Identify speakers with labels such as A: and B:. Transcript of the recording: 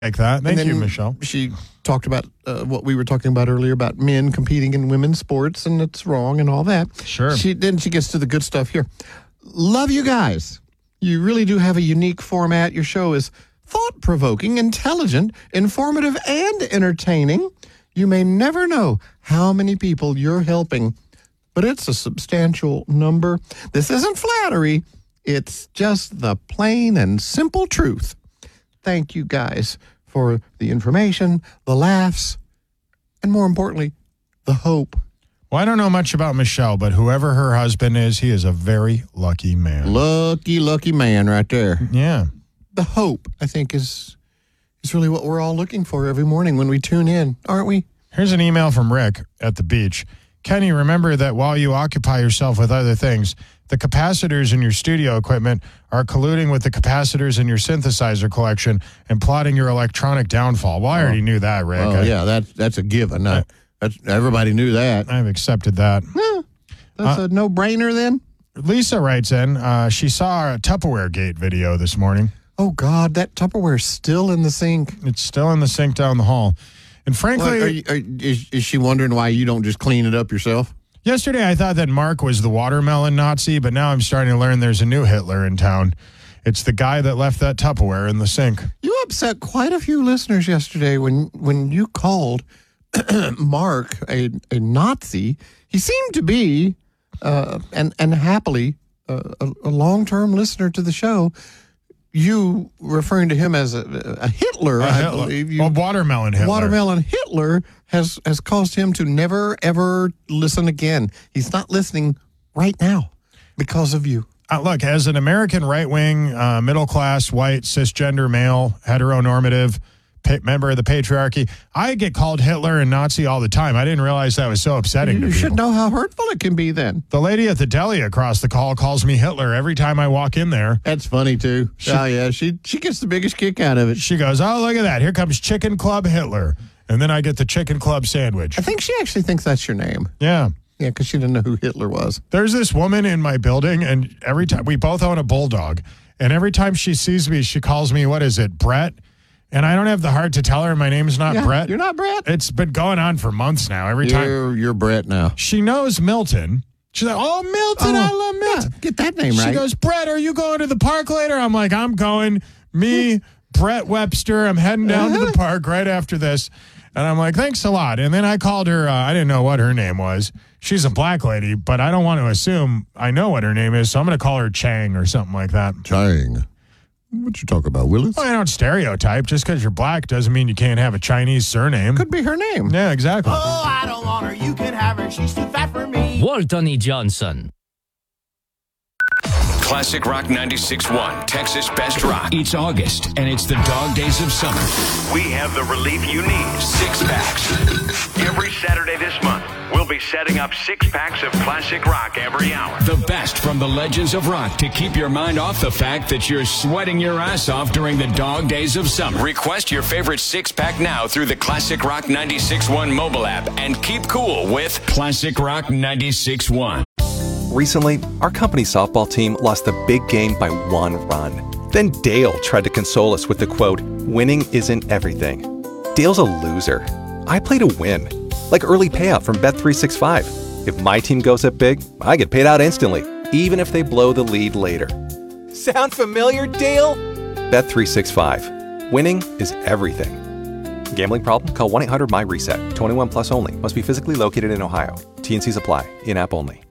A: Like that. Thank you, Michelle.
B: She talked about what we were talking about earlier about men competing in women's sports, and it's wrong and all that.
A: Sure.
B: Then she gets to the good stuff here. Love you guys. You really do have a unique format. Your show is thought-provoking, intelligent, informative, and entertaining. You may never know how many people you're helping, but it's a substantial number. This isn't flattery. It's just the plain and simple truth. Thank you guys for the information, the laughs, and more importantly, the hope.
A: Well, I don't know much about Michelle, but whoever her husband is, he is a very lucky man.
B: Lucky man right there.
A: Yeah.
B: The hope, I think, is really what we're all looking for every morning when we tune in, aren't we?
A: Here's an email from Rick at the beach. Kenny, remember that while you occupy yourself with other things, the capacitors in your studio equipment are colluding with the capacitors in your synthesizer collection and plotting your electronic downfall. Well, I already knew that, Rick.
B: Oh, yeah, that's a given. Everybody knew that.
A: I've accepted that.
B: Yeah, that's a no-brainer then.
A: Lisa writes in, she saw a Tupperware Gate video this morning.
B: Oh, God, that Tupperware's still in the sink.
A: It's still in the sink down the hall. And frankly...
B: Is she wondering why you don't just clean it up yourself?
A: Yesterday, I thought that Mark was the watermelon Nazi, but now I'm starting to learn there's a new Hitler in town. It's the guy that left that Tupperware in the sink. You
B: upset quite a few listeners yesterday when you called Mark a Nazi. He seemed to be, and happily, a long-term listener to the show. You referring to him as a Hitler, I believe.
A: A watermelon Hitler.
B: Watermelon Hitler has caused him to never, ever listen again. He's not listening right now because of you.
A: Look, as an American right-wing, middle-class, white, cisgender, male, heteronormative member of the patriarchy, I get called Hitler and Nazi all the time. I didn't realize that was so upsetting to people.
B: You should know how hurtful it can be then.
A: The lady at the deli across the hall calls me Hitler every time I walk in there.
B: That's funny, too. She gets the biggest kick out of it.
A: She goes, oh, look at that. Here comes Chicken Club Hitler. And then I get the Chicken Club sandwich.
B: I think she actually thinks that's your name.
A: Yeah.
B: Yeah, because she didn't know who Hitler was.
A: There's this woman in my building, and every time, we both own a bulldog, and every time she sees me, she calls me, what is it, Brett? And I don't have the heart to tell her my name's not Brett.
B: You're not Brett?
A: It's been going on for months now. Every time.
B: You're Brett now.
A: She knows Milton. She's like, oh, Milton, I love Milton.
B: Yeah, get that name right.
A: She goes, Brett, are you going to the park later? I'm like, I'm going. Me, Brett Webster, I'm heading down to the park right after this. And I'm like, thanks a lot. And then I called her. I didn't know what her name was. She's a black lady, but I don't want to assume I know what her name is, so I'm going to call her Chang or something like that.
B: Chang. What you talk about, Willis?
A: Well, I don't stereotype. Just because you're black doesn't mean you can't have a Chinese surname.
B: Could be her name.
A: Yeah, exactly.
C: Oh, I don't want her. You can have her. She's too fat for me.
D: Walton E. Johnson.
E: Classic Rock 96.1, Texas Best Rock.
F: It's August, and it's the dog days of summer.
G: We have the relief you need.
E: 6-packs.
G: Every Saturday this month, we'll be setting up 6-packs of classic rock every hour.
F: The best from the legends of rock to keep your mind off the fact that you're sweating your ass off during the dog days of summer.
E: Request your favorite 6-pack now through the Classic Rock 96.1 mobile app and keep cool with
F: Classic Rock 96.1.
H: Recently, our company softball team lost the big game by 1 run. Then Dale tried to console us with the quote, winning isn't everything. Dale's a loser. I play to win. Like early payout from Bet365. If my team goes up big, I get paid out instantly, even if they blow the lead later. Sound familiar, Dale? Bet365. Winning is everything. Gambling problem? Call 1-800-MY-RESET. 21 plus only. Must be physically located in Ohio. T&Cs apply. In-app only.